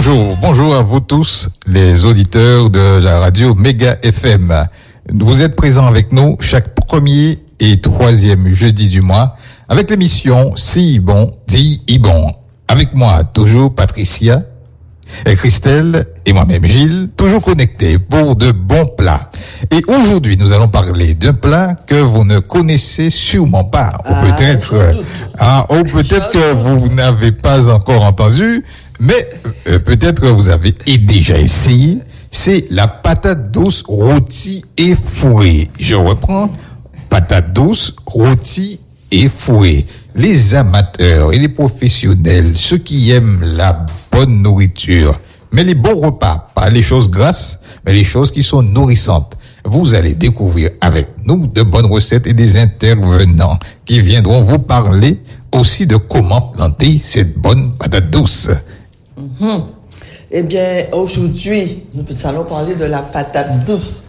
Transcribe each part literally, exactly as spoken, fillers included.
Bonjour, bonjour à vous tous, les auditeurs de la radio Méga F M. Vous êtes présents avec nous chaque premier et troisième jeudi du mois avec l'émission Si bon, dit Ibon. Avec moi, toujours Patricia, et Christelle et moi-même Gilles, toujours connectés pour de bons plats. Et aujourd'hui, nous allons parler d'un plat que vous ne connaissez sûrement pas, ou ah, peut-être, ah, ou peut-être que vous n'avez pas encore entendu, mais euh, peut-être que vous avez déjà essayé. C'est la patate douce rôtie et fourrée. Je reprends, patate douce rôtie et fourrée. Les amateurs et les professionnels, ceux qui aiment la bonne nourriture, mais les bons repas, pas les choses grasses, mais les choses qui sont nourrissantes. Vous allez découvrir avec nous de bonnes recettes et des intervenants qui viendront vous parler aussi de comment planter cette bonne patate douce. Mmh. Eh bien, aujourd'hui, nous allons parler de la patate douce.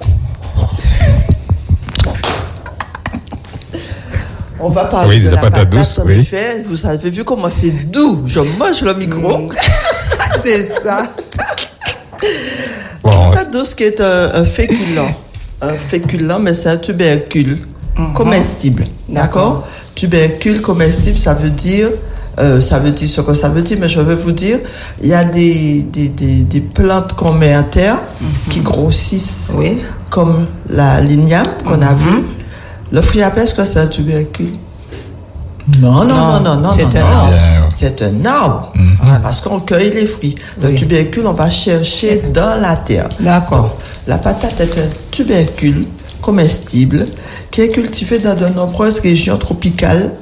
On va parler oui, de, de la patate, patate douce. En oui. effet, vous avez vu comment c'est doux. Je mange le micro. Mmh. C'est ça. Bon, la patate douce qui est un, un féculent. Un féculent, mais c'est un tubercule mmh. comestible. D'accord? D'accord. Tubercule comestible, ça veut dire... Euh, ça veut dire ce que ça veut dire, mais je veux vous dire, il y a des, des, des, des plantes qu'on met à terre mm-hmm. qui grossissent, oui. comme la ligname qu'on mm-hmm. a vue. Le fruit à est-ce que c'est un tubercule? Non, non, non, non, non. C'est non, un non. arbre. C'est un arbre, mm-hmm. parce qu'on cueille les fruits. Le oui. tubercule, on va chercher dans la terre. D'accord. Donc, la patate est un tubercule comestible qui est cultivé dans de nombreuses régions tropicales.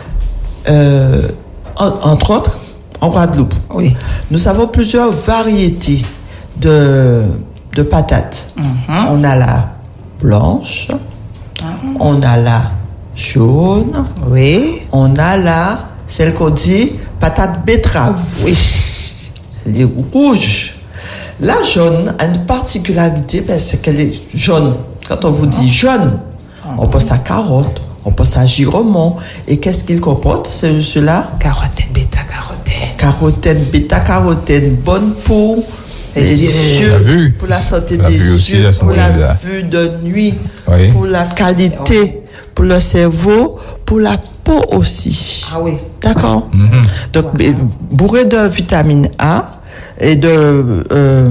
Euh, Entre autres, en Guadeloupe. Oui. Nous avons plusieurs variétés de, de patates. Mm-hmm. On a la blanche, mm-hmm. on a la jaune, oui. on a la, celle qu'on dit patate betterave. Oui. Les rouges. La jaune a une particularité parce qu'elle est jaune. Quand on vous dit jaune, mm-hmm. on pense à carotte. On pense à giromon. Et qu'est-ce qu'il comporte, celui-là? Carotène, bêta-carotène. Carotène, bêta-carotène, bonne pour les, les yeux, la vue. Pour la santé la des yeux, aussi, la pour la là. vue de nuit, oui. pour la qualité, pour le cerveau, pour la peau aussi. Ah oui. D'accord? Mm-hmm. Donc, wow. bourré de vitamine A et de... Euh,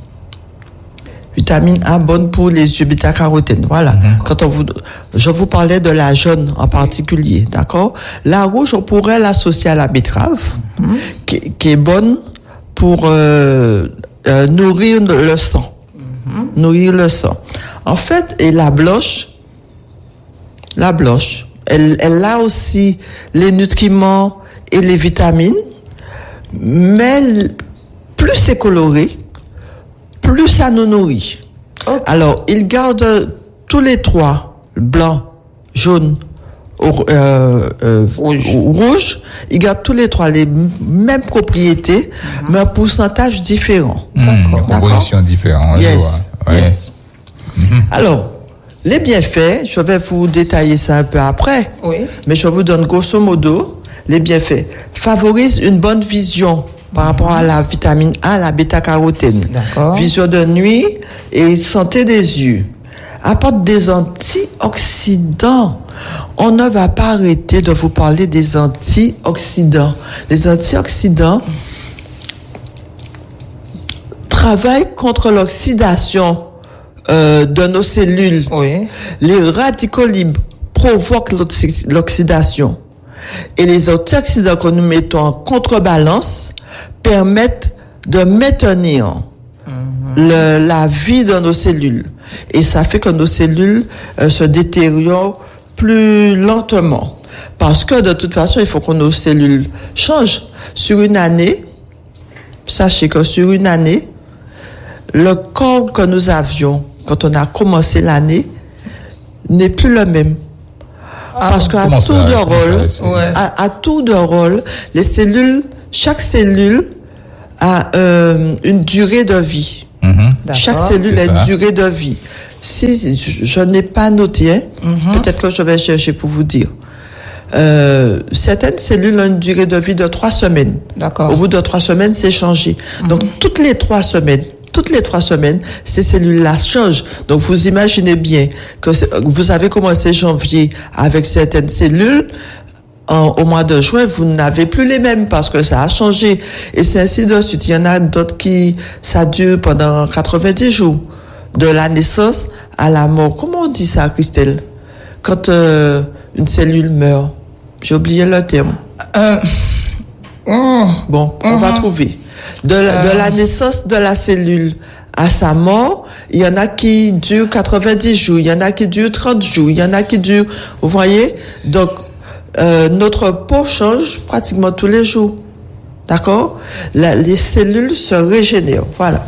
vitamine A bonne pour les yeux, bêta-carotène. Voilà. Mm-hmm. Quand on vous, je vous parlais de la jaune en particulier, d'accord? La rouge, on pourrait l'associer à la betterave, mm-hmm. qui, qui est bonne pour euh, euh, nourrir le sang. Mm-hmm. Nourrir le sang. En fait, et la blanche, la blanche, elle, elle a aussi les nutriments et les vitamines, mais plus c'est coloré, plus ça nous nourrit. Okay. Alors, il garde tous les trois, blanc, jaune, euh, euh, rouge. rouge, il garde tous les trois les m- mêmes propriétés, mm-hmm. mais un pourcentage différent. Mmh, D'accord. Une composition différente. Yes. Ouais. yes. Mm-hmm. Alors, les bienfaits, je vais vous détailler ça un peu après, oui. mais je vous donne grosso modo les bienfaits. Favorise une bonne vision par rapport à la vitamine A, la bêta-carotène. D'accord. Vision de nuit et santé des yeux. Apporte des antioxydants. On ne va pas arrêter de vous parler des antioxydants. Les antioxydants travaillent contre l'oxydation euh, de nos cellules. Oui. Les radicaux libres provoquent l'oxydation. Et les antioxydants que nous mettons en contrebalance permettent de maintenir mmh. le, la vie de nos cellules. Et ça fait que nos cellules euh, se détériorent plus lentement. Parce que de toute façon, il faut que nos cellules changent. Sur une année, sachez que sur une année, le corps que nous avions quand on a commencé l'année n'est plus le même. Ah, Parce qu'à tour ça, de rôle, ça, ouais. à, à tour de rôle, les cellules, chaque cellule a euh, une durée de vie. Mm-hmm. Chaque cellule a une durée de vie. Si je, je n'ai pas noté, hein, mm-hmm. peut-être que je vais chercher pour vous dire. euh, certaines cellules ont une durée de vie de trois semaines. D'accord. Au bout de trois semaines, c'est changé. Mm-hmm. Donc, toutes les trois semaines, toutes les trois semaines, ces cellules-là changent. Donc, vous imaginez bien que vous avez commencé janvier avec certaines cellules. En, au mois de juin, vous n'avez plus les mêmes parce que ça a changé. Et c'est ainsi de suite. Il y en a d'autres qui, ça dure pendant quatre-vingt-dix jours. De la naissance à la mort. Comment on dit ça, Christelle? Quand euh, une cellule meurt. J'ai oublié le terme. Euh, oh, bon, on uh-huh. va trouver. De la, euh. de la naissance de la cellule à sa mort, il y en a qui durent quatre-vingt-dix jours, il y en a qui durent trente jours, il y en a qui durent... Vous voyez? Donc, Euh, notre peau change pratiquement tous les jours. D'accord? La, les cellules se régénèrent. Voilà.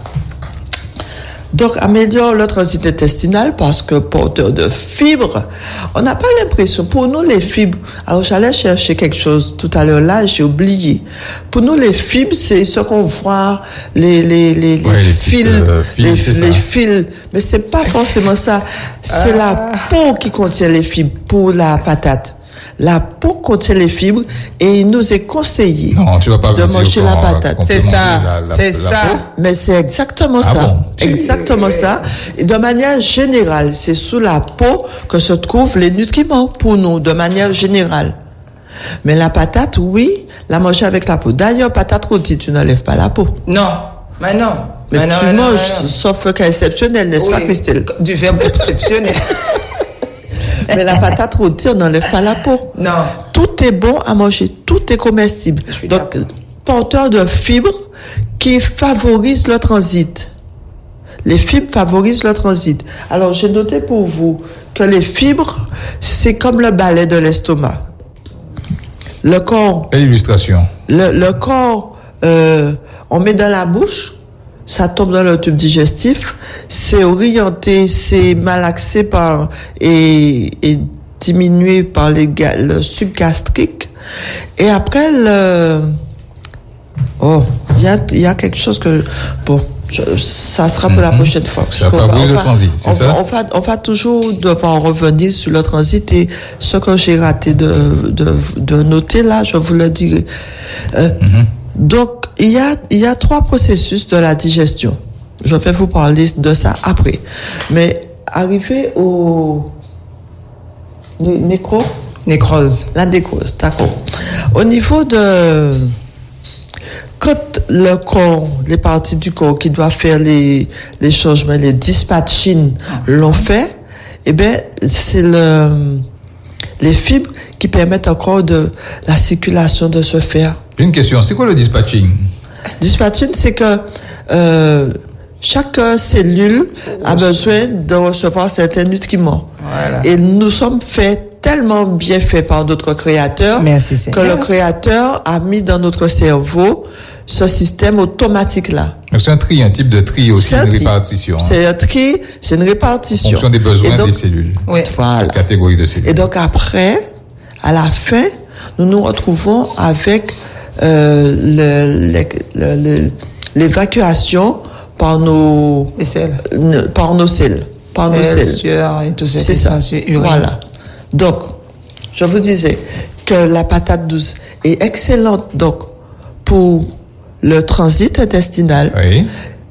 Donc, améliore le transit intestinal parce que porteur de fibres, on n'a pas l'impression. Pour nous, les fibres, alors j'allais chercher quelque chose tout à l'heure là, j'ai oublié. Pour nous, les fibres, c'est ce qu'on voit, les, les, les, les, ouais, les fils, euh, les, fils, les fils. Mais c'est pas forcément ça. C'est ah. la peau qui contient les fibres pour la patate. La peau contient les fibres et il nous est conseillé non, tu vas pas de manger la patate. C'est ça, la, la, c'est la ça. peau. Mais c'est exactement ah ça. Bon? Exactement ça. Et de manière générale, c'est sous la peau que se trouvent les nutriments pour nous, de manière générale. Mais la patate, oui, la manger avec la peau. D'ailleurs, patate rôtie, tu n'enlèves pas la peau. Non, mais non. Mais, mais tu non, manges, non, non. sauf cas exceptionnel, n'est-ce oui, pas, Christelle? Du verbe exceptionnel. Mais la patate rôtie, on n'enlève pas la peau. Non. Tout est bon à manger, tout est comestible. Donc, porteur de fibres qui favorisent le transit. Les fibres favorisent le transit. Alors, j'ai noté pour vous que les fibres, c'est comme le balai de l'estomac. Le corps... Quelle illustration? Le, le corps, euh, on met dans la bouche, ça tombe dans le tube digestif, c'est orienté, c'est malaxé par et, et diminué par les, le subgastrique. Et après, le... Oh, il y a, y a quelque chose que... Bon, je, ça sera pour mm-hmm. la prochaine fois. Ça favorise le transit, c'est on ça? va, on, va, on va toujours devoir revenir sur le transit et ce que j'ai raté de, de, de noter là, je vous le dirai. Euh, mm-hmm. Donc, il y a, il y a trois processus de la digestion. Je vais vous parler de ça après. Mais, arrivé au nécro... Nécrose. La nécrose, d'accord. Au niveau de... Quand le corps, les parties du corps qui doivent faire les, les changements, les dispatching l'ont fait, eh bien, c'est le, les fibres qui permettent encore de la circulation de se faire. Une question, c'est quoi le dispatching? Dispatching, c'est que euh, chaque cellule a besoin de recevoir certains nutriments. Voilà. Et nous sommes faits, tellement bien faits par notre créateur, Merci, que le créateur a mis dans notre cerveau ce système automatique-là. Donc c'est un tri, un type de tri aussi, une tri. répartition. Hein. C'est un tri, c'est une répartition. En fonction des besoins donc, des cellules. Oui. Voilà. La catégorie de cellules. Et donc après, à la fin, nous nous retrouvons avec euh, le, le, le, le, l'évacuation par nos, les selles. Ne, par nos selles. Par nos selles. Sueur et tout ça. C'est ça. Urine. Voilà. Donc, je vous disais que la patate douce est excellente donc pour le transit intestinal, oui.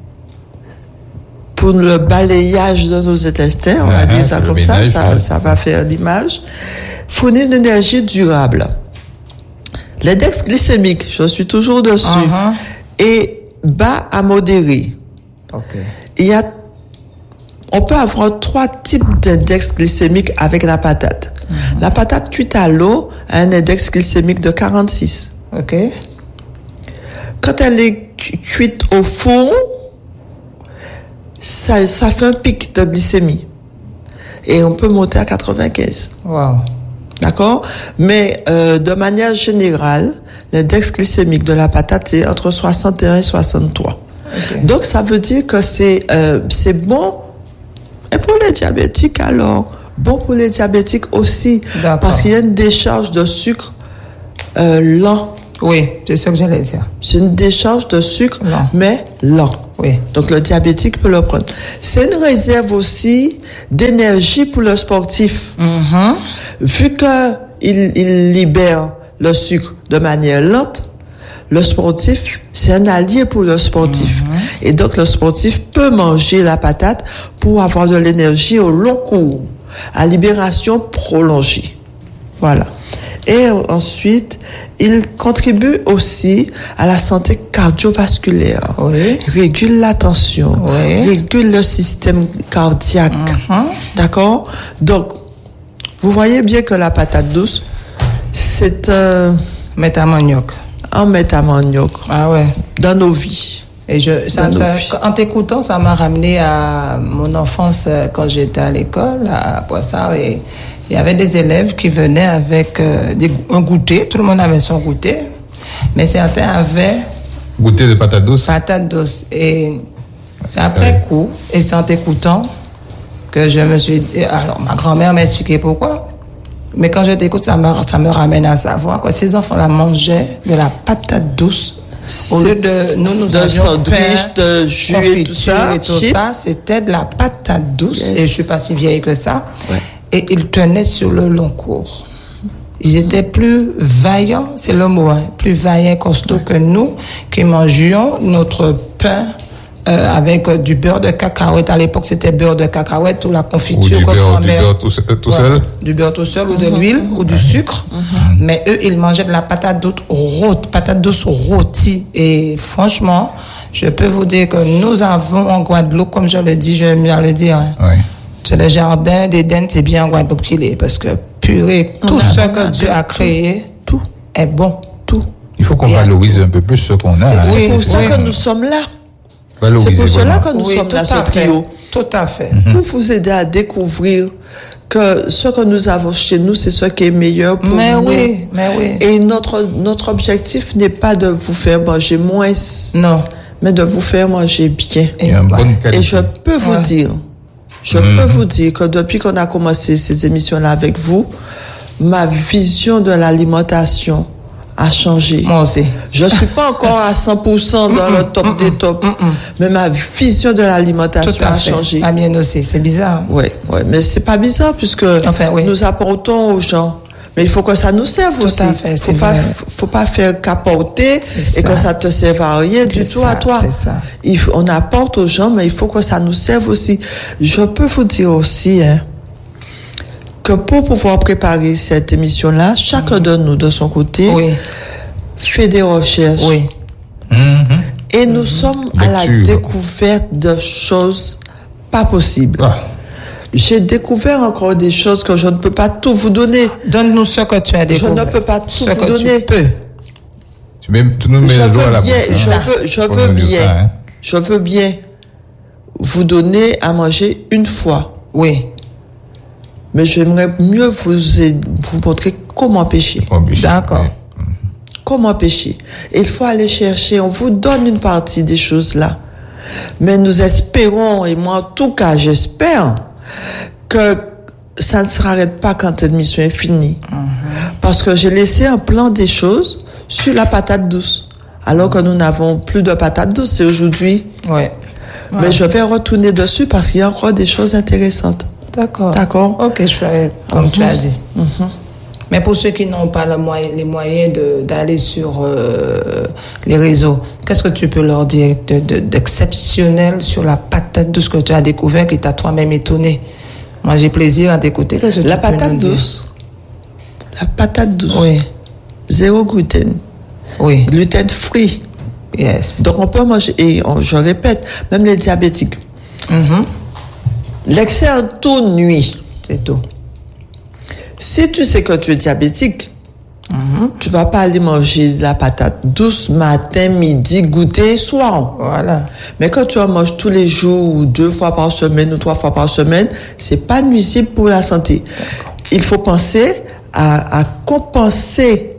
pour le balayage de nos intestins, on va uh-huh, dire ça comme ménage, ça, ça, ouais, ça va faire l'image. Fournir une énergie durable. L'index glycémique, je suis toujours dessus, uh-huh. est bas à modéré. Okay. Il y a, on peut avoir trois types d'index glycémique avec la patate. Mm-hmm. La patate cuite à l'eau a un index glycémique de quarante-six. Ok. Quand elle est cuite au four, ça, ça fait un pic de glycémie. Et on peut monter à quatre-vingt-quinze. Wow. D'accord? Mais euh, de manière générale, l'index glycémique de la patate, c'est entre soixante et un et soixante-trois. Okay. Donc, ça veut dire que c'est, euh, c'est bon. Et pour les diabétiques, alors, bon pour les diabétiques aussi. D'accord. Parce qu'il y a une décharge de sucre euh, lent. Oui, c'est ça que j'allais dire. C'est une décharge de sucre, lent. mais lent. Oui. Donc, le diabétique peut le prendre. C'est une réserve aussi d'énergie pour le sportif. Mm-hmm. Vu que il, il libère le sucre de manière lente, le sportif, c'est un allié pour le sportif. Mm-hmm. Et donc, le sportif peut manger la patate pour avoir de l'énergie au long cours, à libération prolongée. Voilà. Et ensuite, il contribue aussi à la santé cardiovasculaire. Oui. Régule la tension. Oui. Régule le système cardiaque. Mm-hmm. D'accord? Donc, vous voyez bien que la patate douce, c'est un, Métamanioc. un métamanioc Ah ouais. dans nos vies. Et je, ça, Dans nos ça, vies. en t'écoutant, ça m'a ramené à mon enfance euh, quand j'étais à l'école, à Poissard, et il y avait des élèves qui venaient avec euh, des, un goûter, tout le monde avait son goûter, mais certains avaient Goûter de patate douce. patate douce. Et c'est après Ouais. coup, et c'est en t'écoutant, que je me suis dit, alors ma grand-mère m'a expliqué pourquoi, mais quand je t'écoute, ça me, ça me ramène à savoir que ces enfants-là mangeaient de la patate douce. Au lieu de nous, nous de avions sandwich, pain, de jus et tout ça, et tout chips. ça, c'était de la patate douce. Yes. Et je suis pas si vieille que ça. Ouais. Et ils tenaient sur le long cours. Ils étaient plus vaillants, c'est le mot, hein, plus vaillants, costauds que nous, qui mangions notre pain euh, avec euh, du beurre de cacahuète. À l'époque, c'était beurre de cacahuète ou la Ou confiture. du que beurre, du grand-mère- beurre tout, se- euh, tout Ouais, seul. du beurre tout seul ou de l'huile ou du sucre. Mais eux, ils mangeaient de la patate douce rôtie, patate douce rôtie. Et franchement, je peux vous dire que nous avons en Guadeloupe, comme je le dis, je vais bien le dire, hein, Oui. c'est le jardin d'Éden, c'est bien en Guadeloupe qu'il est. Parce que, purée, tout a- ce on que a Dieu de a tout. créé, Tout. est bon. Tout. Il faut qu'on Et à- valorise un peu plus ce qu'on a. C'est- hein. C'est Oui, pour ça oui. que nous sommes là. Valoriser, C'est pour cela vraiment. que nous Oui, sommes tout là, à ce fait. trio. Tout à fait. Pour vous aider à découvrir que ce que nous avons chez nous, c'est ce qui est meilleur pour Mais nous. oui, mais oui. Et notre, notre objectif n'est pas de vous faire manger moins, Non. mais de vous faire manger bien. Il y a une bonne Et qualité. je peux vous Ouais. dire, je peux vous dire que depuis qu'on a commencé ces émissions-là avec vous, ma vision de l'alimentation a changé. Moi aussi. Je suis pas encore à cent pour cent dans le top des tops, mais ma vision de Tout l'alimentation à a fait. changé. La mienne aussi. C'est bizarre. Ouais, ouais, mais c'est pas bizarre puisque Enfin, oui. nous apportons aux gens. Mais il faut que ça nous serve Tout aussi. à fait, faut c'est pas, vrai. faut pas faire qu'apporter C'est et que ça. ça te serve à rien du C'est tout ça, à toi. c'est ça. Il faut- on apporte aux gens, mais il faut que ça nous serve aussi. Je peux vous dire aussi, hein, que pour pouvoir préparer cette émission-là, chacun de nous, de son côté, Oui. fait des recherches. Oui. Mhm. Et nous sommes à la Lecture. découverte de choses pas possibles. Ah, J'ai découvert encore des choses que je ne peux pas tout vous donner. Donne-nous ce que tu as Je découvert. ne peux pas tout ce vous que donner. tu peux. tu, mets, tu nous mets Je le doigt à la veux bien, bouche. je hein. veux, je Faut veux nous dire bien, ça, hein. je veux bien vous donner à manger une fois. Oui. Mais j'aimerais mieux vous, aid- vous montrer comment pêcher. Obligé. D'accord. Oui. Comment pêcher. Et il faut aller chercher. On vous donne une partie des choses là. Mais nous espérons, et moi en tout cas j'espère, que ça ne s'arrête pas quand cette mission est finie. Parce que j'ai laissé un plan des choses sur la patate douce. Alors que nous n'avons plus de patate douce, c'est aujourd'hui. Oui. Mais je vais retourner dessus parce qu'il y a encore des choses intéressantes. D'accord. D'accord. Ok, je ferai comme tu as dit. Mais pour ceux qui n'ont pas le moyen, les moyens de- d'aller sur euh, les réseaux, qu'est-ce que tu peux leur dire de- de- d'exceptionnel sur la patate douce que tu as découvert qui t'a toi-même étonné? Moi, j'ai plaisir à t'écouter. Qu'est-ce que La tu peux patate nous dire? douce. La patate douce. Oui. Zéro gluten. Oui. Gluten free. Yes. Donc on peut manger, et on- je répète, même les diabétiques. Mhm. L'excès en tout nuit. C'est tout. Si tu sais que tu es diabétique, tu vas pas aller manger de la patate douce matin, midi, goûter, soir. Voilà. Mais quand tu en manges tous les jours, ou deux fois par semaine, ou trois fois par semaine, c'est pas nuisible pour la santé. Il faut penser à, à compenser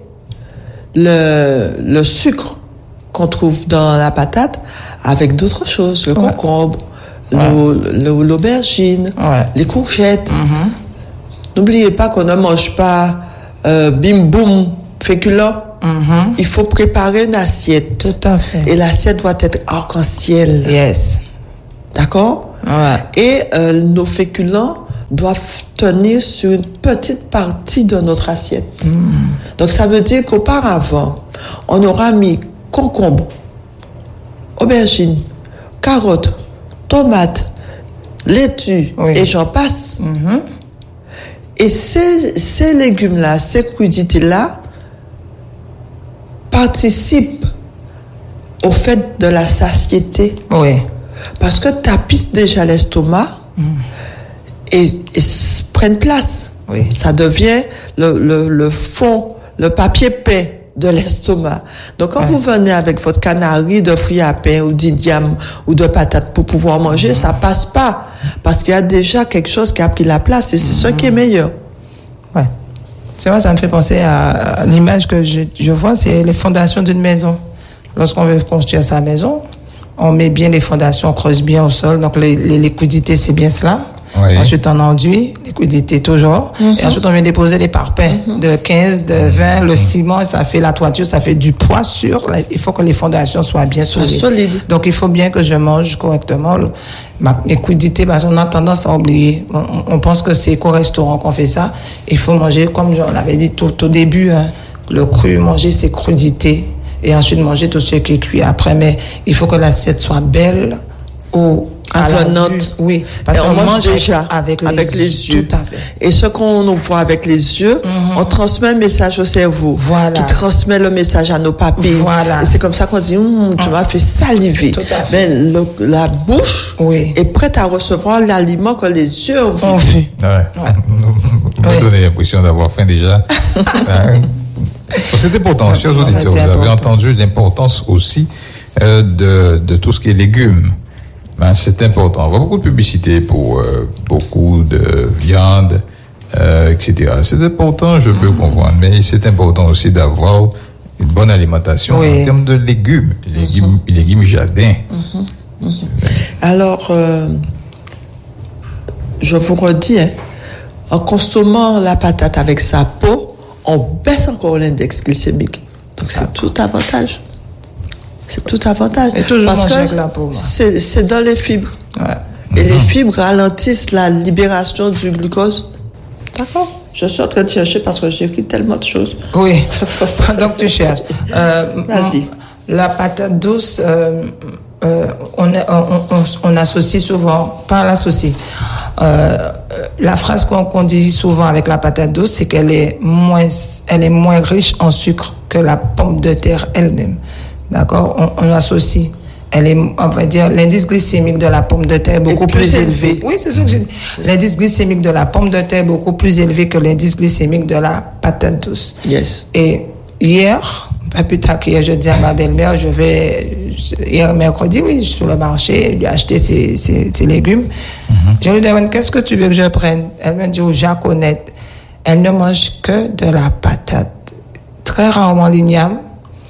le, le sucre qu'on trouve dans la patate avec d'autres choses, le Ouais. concombre, l'au- l'au- l'aubergine, Ouais. les courgettes. Mhm. N'oubliez pas qu'on ne mange pas euh, bim boum féculent. Mhm. Il faut préparer une assiette. Tout à fait. Et l'assiette doit être arc-en-ciel. Yes. D'accord? Ouais. Et euh, nos féculents doivent tenir sur une petite partie de notre assiette. Mmh. Donc ça veut dire qu'auparavant, on aura mis concombre, aubergine, carottes, tomates, laitue, oui. et j'en passe. Mmh. Et ces, ces légumes-là, ces crudités-là, participent au fait de la satiété. Oui. Parce que tapissent déjà l'estomac mmh. et, et prennent place. Oui. Ça devient le, le, le fond, le papier peint de l'estomac. Donc, quand ouais. vous venez avec votre canari de fruits à pain ou d'idiame ou de patates pour pouvoir manger, mmh. ça passe pas. Parce qu'il y a déjà quelque chose qui a pris la place et c'est mmh. ce qui est meilleur. Ouais. C'est vrai, ça me fait penser à l'image que je, je vois, c'est les fondations d'une maison. Lorsqu'on veut construire sa maison, on met bien les fondations, on creuse bien au sol. Donc, les, les liquidités, c'est bien cela. Oui. Ensuite, on enduit, liquidité toujours. Mm-hmm. Et ensuite, on vient déposer des parpaings mm-hmm. de quinze, de vingt, le ciment, ça fait la toiture, ça fait du poids sur. Il faut que les fondations soient bien solides. Solide. Donc, il faut bien que je mange correctement. Ma liquidité, parce qu'on a tendance à oublier. On, on pense que c'est qu'au restaurant qu'on fait ça. Il faut manger, comme on l'avait dit tout au début, hein, le cru, manger ses crudités. Et ensuite, manger tout ce qui est cuit après. Mais il faut que l'assiette soit belle au avenante. Oui, parce qu'on mange, mange déjà avec les, avec les yeux. Tout à fait. Et ce qu'on nous voit avec les yeux, mm-hmm. on transmet un message au cerveau, voilà. qui transmet le message à nos papilles. Voilà. Et c'est comme ça qu'on dit, hm, tu m'as fait saliver. Tout à fait. Mais le, la bouche oui. est prête à recevoir l'aliment que les yeux ont vu. On vu. Ouais. Ouais. Vous me oui. donnez l'impression d'avoir faim déjà. C'est important, chers auditeurs, vous avez important. entendu l'importance aussi euh, de, de tout ce qui est légumes. Ben, c'est important. On voit beaucoup de publicité pour euh, beaucoup de viande, euh, et cetera. C'est important, je peux mmh. comprendre, mais c'est important aussi d'avoir une bonne alimentation oui. en termes de légumes, légumes, mmh. légumes jardins. Mmh. Mmh. Alors, euh, je vous redis, hein, en consommant la patate avec sa peau, on baisse encore l'index glycémique. Donc, c'est ah. tout avantage. C'est tout avantage. Et toujours parce que la peau, c'est, c'est dans les fibres. Ouais. Et mm-hmm. les fibres ralentissent la libération du glucose. D'accord? Je suis en train de chercher parce que j'écris tellement de choses. Oui. Donc, tu cherches. Euh, Vas-y. La patate douce, euh, euh, on, on, on, on associe souvent, pas l'associe. Euh, la phrase qu'on, qu'on dit souvent avec la patate douce, c'est qu'elle est moins, elle est moins riche en sucre que la pomme de terre elle-même. D'accord, on, on associe. Elle est, on va dire, l'indice glycémique de la pomme de terre est beaucoup plus, plus élevé. élevé. Oui, c'est ce que j'ai dit. L'indice glycémique de la pomme de terre est beaucoup plus élevé que l'indice glycémique de la patate douce. Yes. Et hier, pas plus tard qu'hier, je dis à ma belle-mère, je vais, hier mercredi, oui, je suis sur le marché, lui acheter ses, ses, ses légumes. Mm-hmm. Je lui demande, qu'est-ce que tu veux que je prenne? Elle me dit, oh, Jaconette, elle ne mange que de la patate. Très rarement l'igname.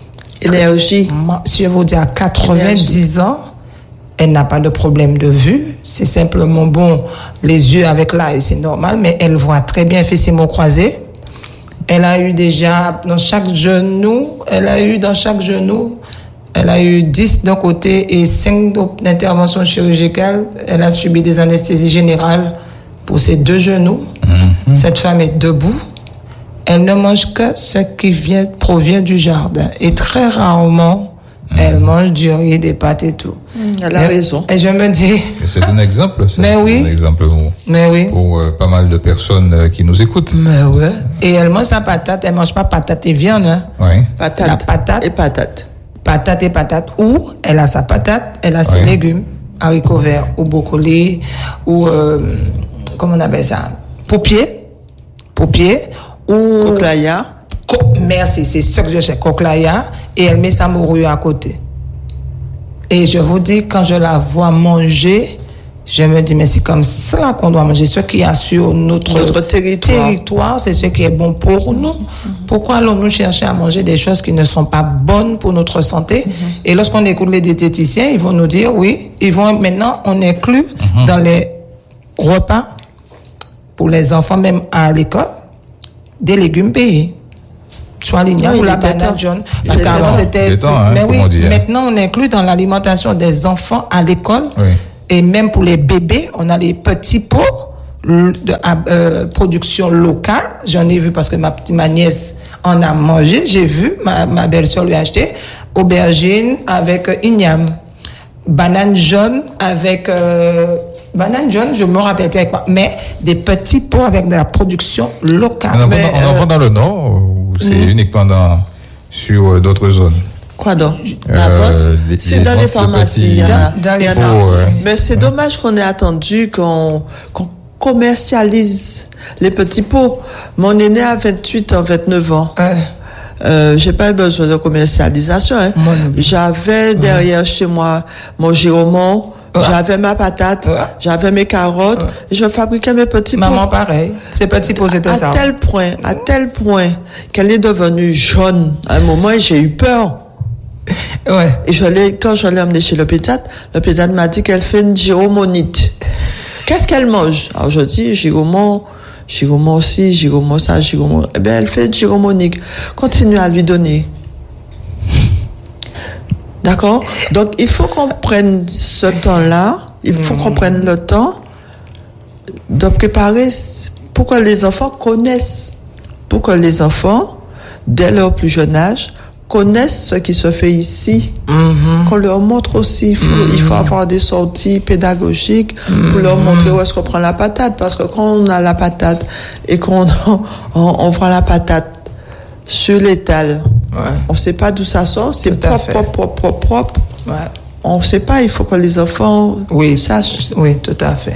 Énergie. Si je vous dis à quatre-vingt-dix Énergie. Ans, elle n'a pas de problème de vue. C'est simplement bon, les yeux avec l'œil, c'est normal, mais elle voit très bien, elle fait ses mots croisés. Elle a eu déjà, dans chaque genou, elle a eu dans chaque genou, elle a eu dix d'un côté et cinq d'intervention chirurgicale. Elle a subi des anesthésies générales pour ses deux genoux. Mm-hmm. Cette femme est debout. Elle ne mange que ce qui vient, provient du jardin. Et très rarement, mmh. elle mange du riz, des pâtes et tout. Mmh, elle a et, raison. Et je me dis... Et c'est un exemple, c'est mais oui. un exemple pour, mais oui. pour euh, pas mal de personnes euh, qui nous écoutent. Mais ouais. Et elle mange sa patate, elle ne mange pas patate et viande. Hein. Oui. Patate la patate et patate. Patate et patate. Ou elle a sa patate, elle a ses oui. légumes, haricots verts, ou brocoli, ou... Euh, comment on appelle ça? Paupier. Paupier. Ou coquelaya. Co- Merci, c'est ce que je sais, coquelaya. Et elle met sa morue à côté. Et je vous dis, quand je la vois manger, je me dis, mais c'est comme ça qu'on doit manger. Ce qui assure notre, notre territoire. territoire, c'est ce qui est bon pour nous. Mm-hmm. Pourquoi allons-nous chercher à manger des choses qui ne sont pas bonnes pour notre santé? Mm-hmm. Et lorsqu'on écoute les diététiciens, ils vont nous dire, oui, ils vont maintenant, on inclut mm-hmm. dans les repas pour les enfants, même à l'école, des légumes pays. Soit l'igname oui, ou la banane jaune. Parce qu'avant, c'était... Temps, hein, mais oui, dire. Maintenant, on inclut dans l'alimentation des enfants à l'école. Oui. Et même pour les bébés, on a les petits pots de euh, production locale. J'en ai vu parce que ma petite ma nièce en a mangé. J'ai vu ma, ma belle-sœur lui acheter aubergine avec euh, igname, banane jaune avec euh, banane jaune, je me rappelle plus avec quoi, mais des petits pots avec de la production locale. On en, mais, vend, on en euh, vend dans le nord ou c'est mmh. uniquement dans sur euh, d'autres zones? Quoi donc? La euh, vente c'est dans les pharmacies. Dans, dans les pharmacies. Euh, mais c'est ouais. dommage qu'on ait attendu qu'on, qu'on commercialise les petits pots. Mon aîné a vingt-huit ans, vingt-neuf ans. Ouais. Euh, j'ai pas eu besoin de commercialisation. Hein. J'avais derrière ouais. chez moi mon giromont, ouais. j'avais ma patate, ouais. j'avais mes carottes, ouais. et je fabriquais mes petits pots. Maman pareil, ces petits pots c'était ça. À tel point, à tel point qu'elle est devenue jaune. À un moment, j'ai eu peur. Ouais. Et je l'ai, quand je l'ai emmenée chez le pédiatre, le pédiatre m'a dit qu'elle fait une gyromonite. Qu'est-ce qu'elle mange? Alors je dis, giromont, giromont aussi, giromont ça, giromont. Eh bien, elle fait une gyromonique. Continue à lui donner. D'accord? Donc, il faut qu'on prenne ce temps-là, il faut mmh. qu'on prenne le temps de préparer pour que les enfants connaissent, pour que les enfants, dès leur plus jeune âge, connaissent ce qui se fait ici, mm-hmm. qu'on leur montre aussi. Il faut, mm-hmm. il faut avoir des sorties pédagogiques mm-hmm. pour leur montrer où est-ce qu'on prend la patate. Parce que quand on a la patate et qu'on on, on voit la patate sur l'étal, ouais. on ne sait pas d'où ça sort. C'est propre, propre, propre, propre, propre. Ouais. On ne sait pas. Il faut que les enfants oui. sachent. Oui, tout à fait.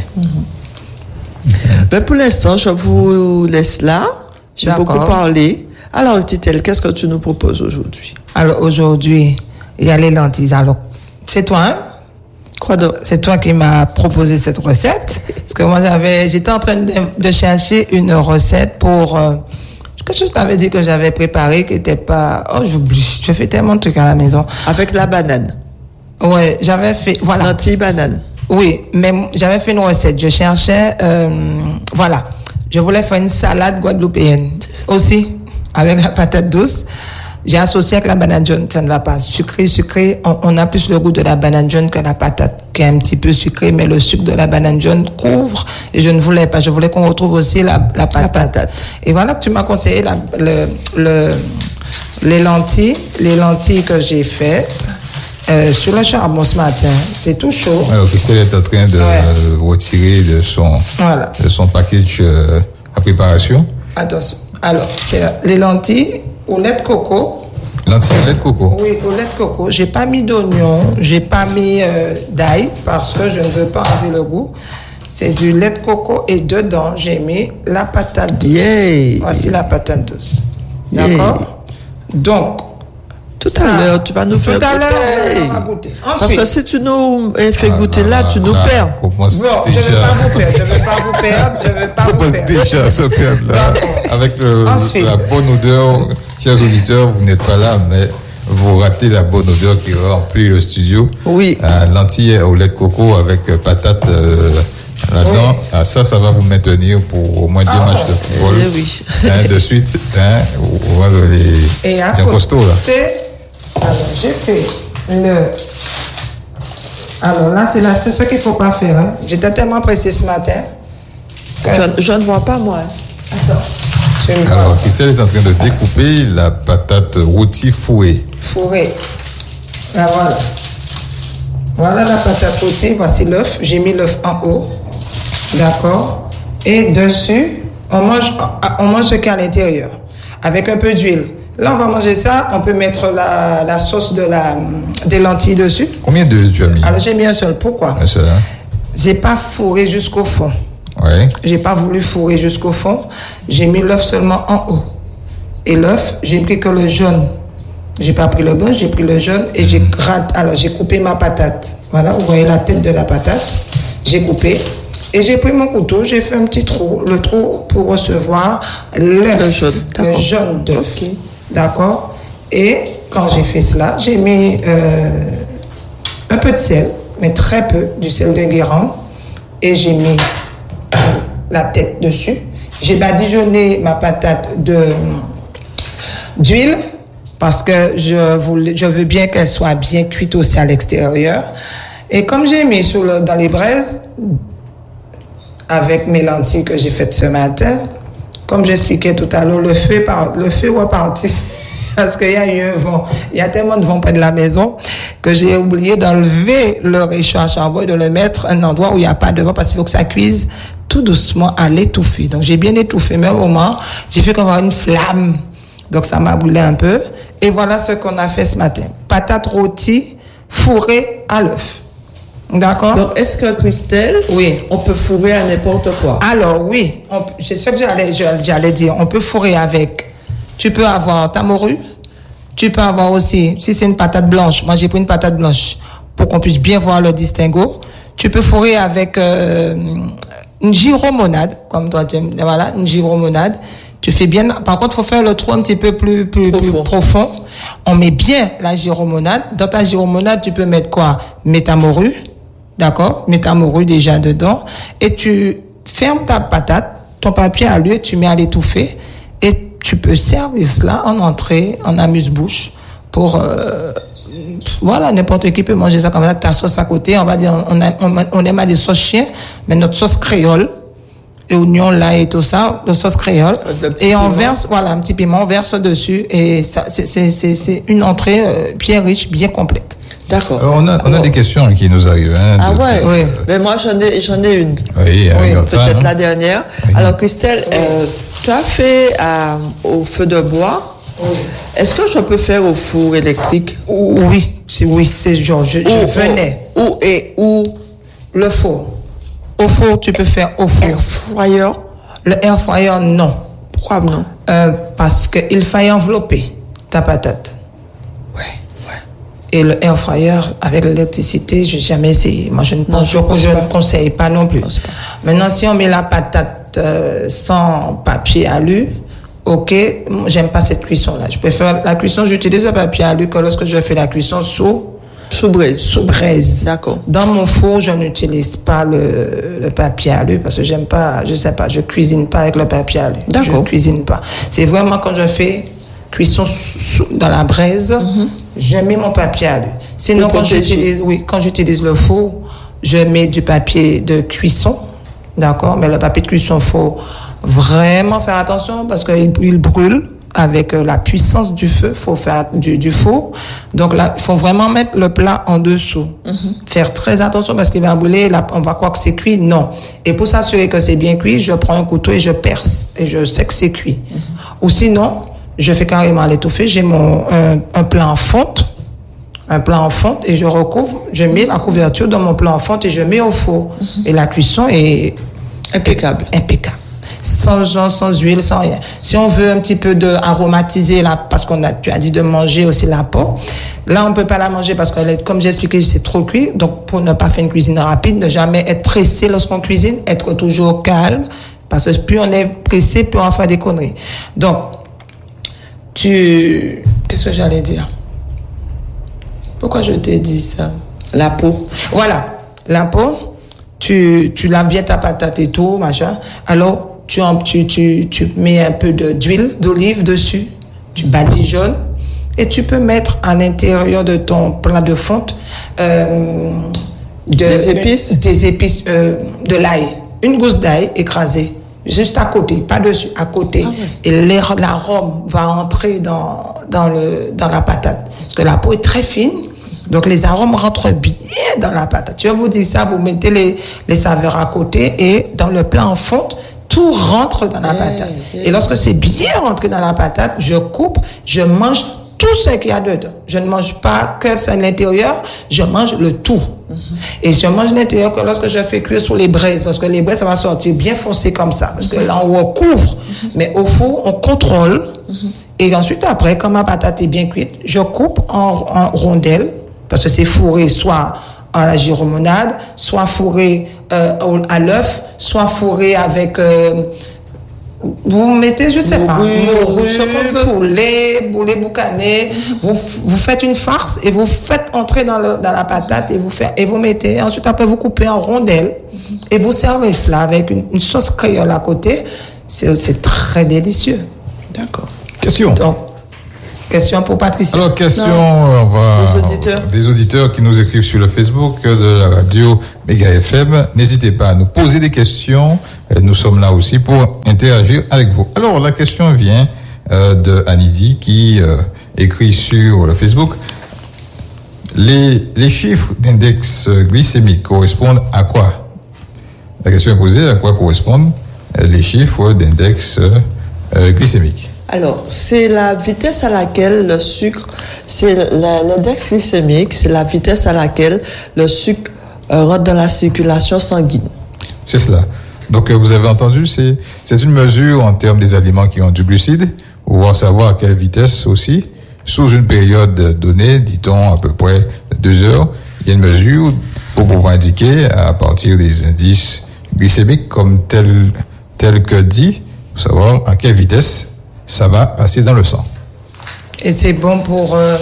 Mm-hmm. Mais pour l'instant, je vous laisse là. J'ai D'accord. beaucoup parlé. Alors, Titel, qu'est-ce que tu nous proposes aujourd'hui? Alors, aujourd'hui, il y a les lentilles. Alors, c'est toi, hein? Quoi donc? C'est toi qui m'as proposé cette recette. Parce que moi, j'avais, j'étais en train de, de chercher une recette pour... Euh, qu'est-ce que je t'avais dit que j'avais préparé qui n'était pas... Oh, j'oublie. Je fais tellement de trucs à la maison. Avec la banane? Ouais, j'avais fait... Voilà. Lentilles, banane? Oui, mais j'avais fait une recette. Je cherchais... Euh, voilà. Je voulais faire une salade guadeloupéenne. Aussi. Avec la patate douce, j'ai associé avec la banane jaune, ça ne va pas. Sucré, sucré, on, on a plus le goût de la banane jaune que la patate, qui est un petit peu sucrée, mais le sucre de la banane jaune couvre, et je ne voulais pas, je voulais qu'on retrouve aussi la, la, patate. la patate. Et voilà que tu m'as conseillé la, le, le, les lentilles, les lentilles que j'ai faites. Euh, sur le charbon ce matin, c'est tout chaud. Alors, Christelle est en train de ouais. retirer de son, voilà. de son package euh, à préparation. Attention. Alors, c'est les lentilles au lait de coco. Lentilles au lait de coco? Oui, au lait de coco. J'ai pas mis d'oignon, j'ai pas mis euh, d'ail parce que je ne veux pas enlever le goût. C'est du lait de coco et dedans, j'ai mis la patate douce. Yeah. Voici la patate douce. Yeah. D'accord? Donc, tout ça, à l'heure, tu vas nous faire goûter. goûter. Ensuite, parce que si tu nous fais goûter ah, là, tu nous ah, perds. Bon, je ne vais pas vous perdre, je ne vais pas vous perdre, je ne vais pas vous perdre. déjà se perdre là. Avec le, la bonne odeur, chers auditeurs, vous n'êtes pas là, mais vous ratez la bonne odeur qui remplit le studio. Oui. Euh, lentilles au lait de coco avec patate euh, là-dedans. Oui. Ah, ça, ça va vous maintenir pour au moins deux ah, matchs de football. Eh oui. Hein, de suite, hein, on va les, Et à les costauds là. Alors, j'ai fait le... Alors là, c'est, là, c'est ce qu'il ne faut pas faire. Hein. J'étais tellement pressée ce matin. Que... Je, je ne vois pas, moi. Attends. Alors, Christelle est en train de découper la patate rôtie fourrée. Fourrée. Là, voilà. Voilà la patate rôtie. Voici l'œuf. J'ai mis l'œuf en haut. D'accord. Et dessus, on mange, on mange ce qu'il y a à l'intérieur. Avec un peu d'huile. Là, on va manger ça. On peut mettre la, la sauce de la, des lentilles dessus. Combien de tu as mis? Alors, j'ai mis un seul. Pourquoi? Un seul, hein? J'ai pas fourré jusqu'au fond. Oui. J'ai pas voulu fourrer jusqu'au fond. J'ai mis l'œuf seulement en haut. Et l'œuf, j'ai pris que le jaune. J'ai pas pris le blanc, j'ai pris le jaune et mmh. j'ai gratte. Alors, j'ai coupé ma patate. Voilà, vous voyez la tête de la patate. J'ai coupé. Et j'ai pris mon couteau, j'ai fait un petit trou. Le trou pour recevoir l'œuf. Le jaune. Le jaune d'œuf. Okay. D'accord. Et quand j'ai fait cela, j'ai mis euh, un peu de sel, mais très peu, du sel de Guérande. Et j'ai mis la tête dessus. J'ai badigeonné ma patate de, d'huile parce que je, voulais, je veux bien qu'elle soit bien cuite aussi à l'extérieur. Et comme j'ai mis sur le, dans les braises, avec mes lentilles que j'ai faites ce matin. Comme j'expliquais tout à l'heure, le feu est par, le feu est reparti. Parce qu'il y a eu un vent. Il y a tellement de vent près de la maison que j'ai oublié d'enlever le réchaud à charbon et de le mettre à un endroit où il n'y a pas de vent parce qu'il faut que ça cuise tout doucement à l'étouffer. Donc j'ai bien étouffé, mais au moment, j'ai fait comme une flamme. Donc ça m'a brûlé un peu. Et voilà ce qu'on a fait ce matin. Patates rôties fourrées à l'œuf. D'accord? Donc, est-ce que, Christelle, oui, on peut fourrer à n'importe quoi? Alors, oui. On, c'est ce que j'allais, j'allais dire. On peut fourrer avec... Tu peux avoir ta morue. Tu peux avoir aussi, si c'est une patate blanche, moi j'ai pris une patate blanche pour qu'on puisse bien voir le distinguo. Tu peux fourrer avec euh, une gyromonade, comme toi tu aimes, voilà, une gyromonade. Tu fais bien, par contre, il faut faire le trou un petit peu plus, plus, profond. plus profond. On met bien la gyromonade. Dans ta gyromonade, tu peux mettre quoi? Mets ta morue, d'accord? Mets ta morue déjà dedans. Et tu fermes ta patate, ton papier à l'huile, tu mets à l'étouffer. Et tu peux servir cela en entrée, en amuse-bouche, pour... Euh, voilà, n'importe qui peut manger ça comme ça, ta sauce à côté. On va dire, on, a, on, on aime à des sauces chiens, mais notre sauce créole, et oignon, là et tout ça, la sauce créole. Et on verse, voilà, un petit piment, on verse dessus. Et ça, c'est, c'est, c'est, c'est une entrée euh, bien riche, bien complète. D'accord. Alors, on a, on a des questions qui nous arrivent. Hein, ah de, ouais, de, oui. Mais moi, j'en ai, j'en ai une. Oui, oui peut-être ça, hein. la dernière. Oui. Alors, Christelle, oui. euh, tu as fait euh, au feu de bois. Oui. Est-ce que je peux faire au four électrique? Oui, c'est, oui, c'est genre, je, je où, venais. Où et où? Le four. Au four, tu peux faire au four. Air fryer? Le air fryer, non. Pourquoi non? euh, Parce qu'il faille envelopper ta patate. Ouais, ouais. Et le air fryer, avec l'électricité, je n'ai jamais essayé. Moi, je ne, pense, non, je, je ne conseille pas non plus. Pas. Maintenant, si on met la patate euh, sans papier alu, ok, j'aime pas cette cuisson-là. Je préfère la cuisson, j'utilise le papier alu que lorsque je fais la cuisson sous... Sous braise. Sous braise. D'accord. Dans mon four, je n'utilise pas le, le papier alu parce que j'aime pas, je sais pas, je cuisine pas avec le papier alu. D'accord. Je cuisine pas. C'est vraiment quand je fais cuisson sous, dans la braise, mm-hmm. je mets mon papier alu. Sinon, quand j'utilise, oui, quand j'utilise le four, je mets du papier de cuisson, d'accord, mais le papier de cuisson, faut vraiment faire attention parce qu'il il brûle. Avec euh, la puissance du feu, faut faire du, du four. Donc là, il faut vraiment mettre le plat en dessous. Mm-hmm. Faire très attention parce qu'il va brûler, là, on va croire que c'est cuit. Non. Et pour s'assurer que c'est bien cuit, je prends un couteau et je perce. Et je sais que c'est cuit. Mm-hmm. Ou sinon, je fais carrément l'étouffer. J'ai mon, un, un plat en fonte. Un plat en fonte et je recouvre. Je mets la couverture dans mon plat en fonte et je mets au four. Mm-hmm. Et la cuisson est impeccable. Impeccable. Sans genre, sans huile, sans rien. Si on veut un petit peu de aromatiser la, parce qu'on a, tu as dit de manger aussi la peau. Là, on peut pas la manger parce que, comme j'ai expliqué, c'est trop cuit. Donc, pour ne pas faire une cuisine rapide, ne jamais être pressé lorsqu'on cuisine, être toujours calme. Parce que plus on est pressé, plus on va faire des conneries. Donc, tu, qu'est-ce que j'allais dire? Pourquoi je t'ai dit ça? La peau. Voilà. La peau. Tu, tu laves bien ta patate et tout, machin. Alors, Tu, tu, tu, tu mets un peu de, d'huile d'olive dessus, tu badigeonnes et tu peux mettre à l'intérieur de ton plat de fonte euh, de, des épices, des épices euh, de l'ail, une gousse d'ail écrasée, juste à côté, pas dessus, à côté. Ah ouais. Et l'air, l'arôme va entrer dans, dans, le, dans la patate. Parce que la peau est très fine. Donc, les arômes rentrent bien dans la patate. Je vais vous dire ça, vous mettez les, les saveurs à côté et dans le plat en fonte, tout rentre dans la patate. Hey, hey. Et lorsque c'est bien rentré dans la patate, je coupe, je mange tout ce qu'il y a dedans. Je ne mange pas que ça à l'intérieur, je mange le tout. Mm-hmm. Et je mange l'intérieur que lorsque je fais cuire sur les braises, parce que les braises, ça va sortir bien foncé comme ça. Parce que là, on recouvre. Mm-hmm. Mais au four, on contrôle. Mm-hmm. Et ensuite, après, quand ma patate est bien cuite, je coupe en, en rondelles, parce que c'est fourré soit à la gyromonade, soit fourré euh, à l'œuf, soit fourré avec... Euh, vous mettez, je sais pas, morue, poulet, poulet boucané, mm-hmm. vous, vous faites une farce et vous faites entrer dans, le, dans la patate et vous, faites, et vous mettez, ensuite après vous coupez en rondelles mm-hmm. et vous servez cela avec une, une sauce créole à côté. C'est, c'est très délicieux. D'accord. Question. Donc, Question pour Patricia. Alors, question, on va, Des auditeurs. des auditeurs qui nous écrivent sur le Facebook de la radio Méga F M. N'hésitez pas à nous poser des questions. Nous sommes là aussi pour interagir avec vous. Alors, la question vient euh, de Anidi qui euh, écrit sur le Facebook. Les, les chiffres d'index glycémique correspondent à quoi? La question est posée, à quoi correspondent les chiffres d'index euh, glycémique? Alors, c'est la vitesse à laquelle le sucre, c'est la- l'index glycémique, c'est la vitesse à laquelle le sucre euh, rentre dans la circulation sanguine. C'est cela. Donc, euh, vous avez entendu, c'est, c'est une mesure en termes des aliments qui ont du glucide, pour voir savoir à quelle vitesse aussi, sous une période donnée, dit-on à peu près deux heures, il y a une mesure pour pouvoir indiquer à partir des indices glycémiques comme tel, tel que dit, pour savoir à quelle vitesse ça va passer dans le sang. Et c'est bon pour. euh,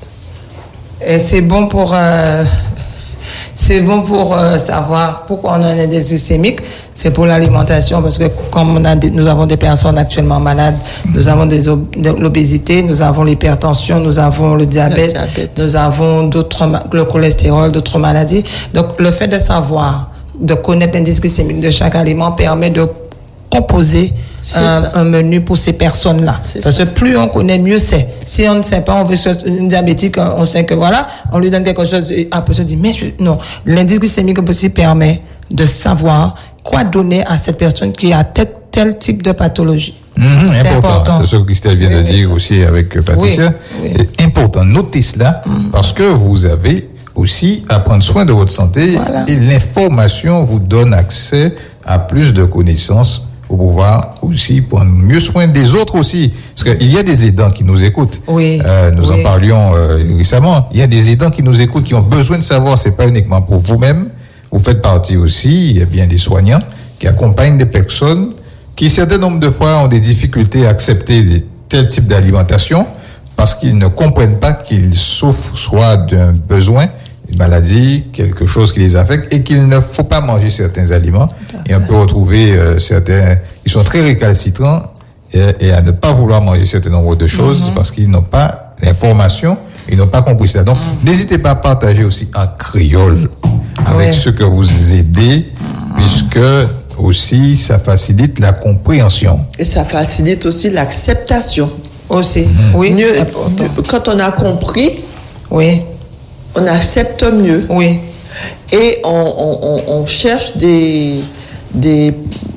et c'est bon pour. euh, c'est bon pour euh, savoir pourquoi on a un index glycémique. C'est pour l'alimentation, parce que comme on a des- nous avons des personnes actuellement malades, nous avons des ob- de l'obésité, nous avons l'hypertension, nous avons le diabète, Le diabète. nous avons d'autres, ma- le cholestérol, d'autres maladies. Donc, le fait de savoir, de connaître l'indice glycémique de chaque aliment permet de composer C'est un, ça. un menu pour ces personnes-là. C'est Parce ça. que plus on connaît, mieux c'est. Si on ne sait pas, on veut sur une diabétique, on sait que voilà, on lui donne quelque chose, et après on se dit, mais je- non. L'indice glycémique aussi permet de savoir quoi donner à cette personne qui a tel, tel type de pathologie. Mhm, C'est important. important. C'est ce que Christelle vient de Oui, dire oui. aussi avec euh, Patricia. Oui, C'est important. Notez cela parce que vous avez aussi à prendre soin de votre santé Voilà. et l'information vous donne accès à plus de connaissances pour pouvoir aussi prendre mieux soin des autres aussi. Parce qu'il y a des aidants qui nous écoutent. Oui, Euh, nous oui. en parlions euh, récemment. Il y a des aidants qui nous écoutent, qui ont besoin de savoir, c'est pas uniquement pour vous-même. Vous faites partie aussi, il y a bien des soignants qui accompagnent des personnes qui, certain nombre de fois, ont des difficultés à accepter des, tel type d'alimentation parce qu'ils ne comprennent pas qu'ils souffrent soit d'un besoin, une maladie, quelque chose qui les affecte et qu'il ne faut pas manger certains aliments. Et on peut retrouver euh, certains, ils sont très récalcitrants et, et à ne pas vouloir manger un certain nombre de choses parce qu'ils n'ont pas l'information, ils n'ont pas compris cela. Donc, n'hésitez pas à partager aussi en créole avec Ouais. ceux que vous aidez, puisque aussi ça facilite la compréhension. Et ça facilite aussi l'acceptation. Aussi, oui. Mieux, important. mieux- quand on a compris, Oui, on accepte mieux. oui. Et on, on- on- on cherche des, des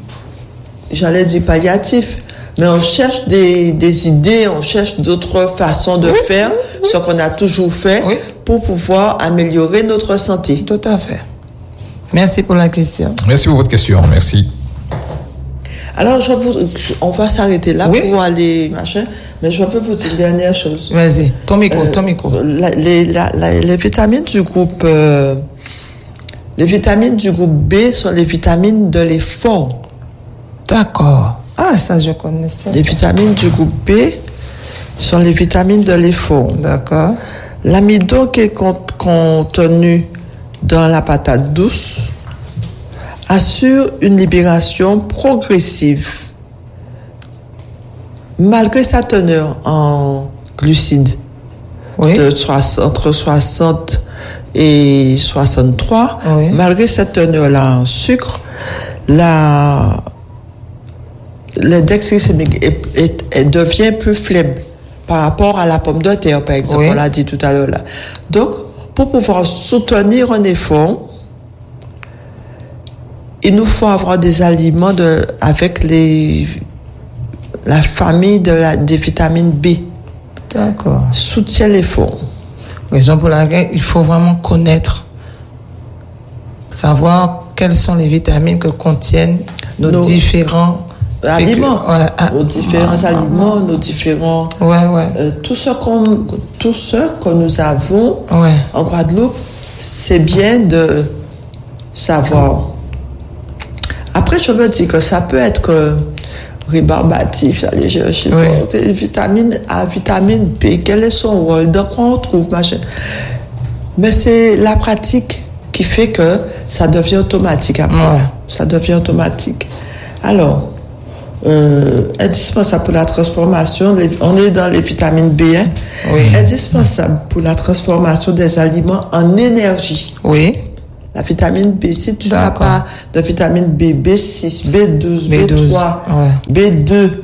j'allais dire palliatifs, mais on cherche des, des idées, on cherche d'autres façons de faire ce qu'on a toujours fait Oui. pour pouvoir améliorer notre santé. Tout à fait. Merci pour la question. Merci pour votre question. Merci. Alors, je vous, on va s'arrêter là Oui. pour aller, machin, mais je veux vous dire une dernière chose. Vas-y, ton micro, Euh, ton micro. la- les, la- la- les vitamines du groupe, euh, les vitamines du groupe B sont les vitamines de l'effort. D'accord. Ah, ça, je connaissais. Les vitamines du groupe B sont les vitamines de l'effort. D'accord. L'amidon qui est con- contenu dans la patate douce assure une libération progressive. Malgré sa teneur en glucides Oui. de soix- entre soixante et soixante-trois, Oui. malgré cette teneur-là en sucre, la, l'index glycémique est- est- est- devient plus faible par rapport à la pomme de terre, par exemple, Oui. on l'a dit tout à l'heure là. Donc, pour pouvoir soutenir un effort, il nous faut avoir des aliments de, avec les, la famille de la, des vitamines B. D'accord. Soutient l'effort. Raison pour laquelle il faut vraiment connaître, savoir quelles sont les vitamines que contiennent nos, Nos différents aliments, Ouais, ah, nos différents aliments, nos différents... ouais, ouais, euh, tout ce qu'on, tout ce que nous avons ouais. en Guadeloupe, c'est bien de savoir. Après, je me dis que ça peut être que rébarbatif, aller chercher Oui. pour des vitamines A, vitamine B, quel est son rôle, dans quoi on trouve, machin. Mais c'est la pratique qui fait que ça devient automatique après. Ouais. Ça devient automatique. Alors, euh, indispensable pour la transformation. Les, on est dans les vitamines B un. Oui. Indispensable pour la transformation des aliments en énergie. Oui. La vitamine B, si tu n'as D'accord. pas de vitamine B, B six, B douze, B douze, B trois, ouais. B deux,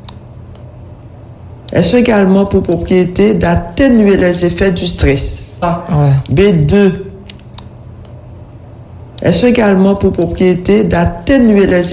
elles sont également pour propriété d'atténuer les effets du stress. Ouais. B deux, elles sont également pour propriété d'atténuer les